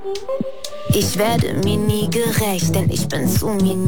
Ich werde mir nie gerecht, denn ich bin zu mir